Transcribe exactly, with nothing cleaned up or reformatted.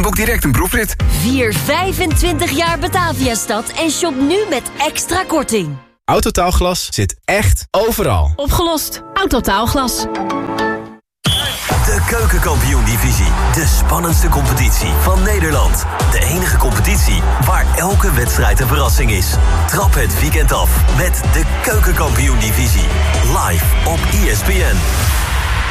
boek direct een proefrit. Vier vijfentwintig jaar Bataviastad en shop nu met extra korting. Autotaalglas zit echt overal. Opgelost. Autotaalglas. De Keukenkampioen-divisie. De spannendste competitie van Nederland. De enige competitie waar elke wedstrijd een verrassing is. Trap het weekend af met de Keukenkampioen-divisie. Live op E S P N.